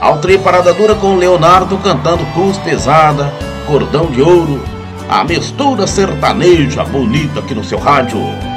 Ao trem Parada Dura com o Leonardo cantando Cruz Pesada, Cordão de Ouro, a mistura sertaneja bonita aqui no seu rádio.